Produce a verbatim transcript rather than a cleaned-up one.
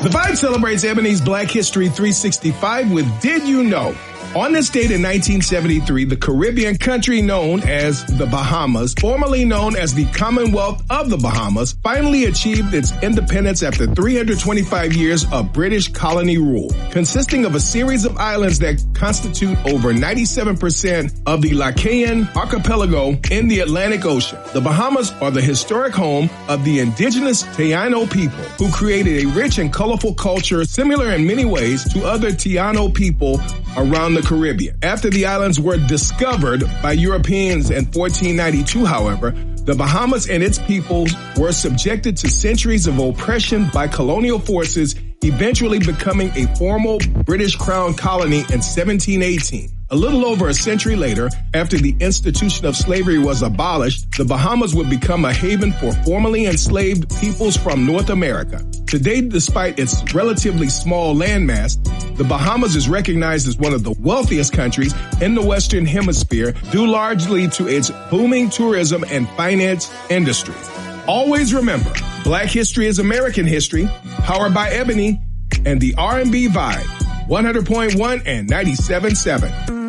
The Vibe celebrates Ebony's Black History three sixty-five with Did You Know? On this date in nineteen seventy-three, the Caribbean country known as the Bahamas, formerly known as the Commonwealth of the Bahamas, finally achieved its independence after three hundred twenty-five years of British colony rule. Consisting of a series of islands that constitute over ninety-seven percent of the Lacayan archipelago in the Atlantic Ocean. The Bahamas are the historic home of the indigenous Taino people, who created a rich and colorful culture similar in many ways to other Taino people around the Caribbean. After the islands were discovered by Europeans in fourteen ninety-two, however, the Bahamas and its people were subjected to centuries of oppression by colonial forces, eventually becoming a formal British Crown colony in seventeen eighteen. A little over a century later, after the institution of slavery was abolished, the Bahamas would become a haven for formerly enslaved peoples from North America. Today, despite its relatively small landmass, the Bahamas is recognized as one of the wealthiest countries in the Western Hemisphere, due largely to its booming tourism and finance industries. Always remember, Black history is American history, powered by Ebony and the R and B Vibe, one hundred point one and ninety-seven point seven.